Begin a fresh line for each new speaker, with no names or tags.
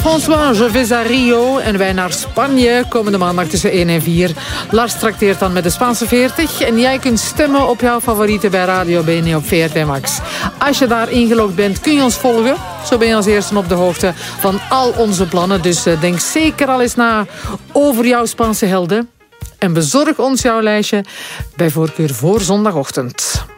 François, je vais à Rio. En wij naar Spanje komende maandag tussen 1 en 4. Lars trakteert dan met de Spaanse 40. En jij kunt stemmen op jouw favorieten bij Radio Bene op VRT Max. Als je daar ingelogd bent, kun je ons volgen. Zo ben je als eerste op de hoogte van al onze plannen. Dus denk zeker al eens na over jouw Spaanse helden. En bezorg ons jouw lijstje bij voorkeur voor zondagochtend.